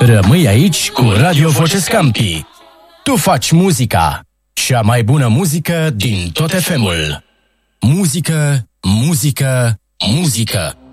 Rămâi aici cu Radio Voce Scampi. Tu faci muzica. Cea mai bună muzică din tot FM-ul. Muzică, muzică, muzică.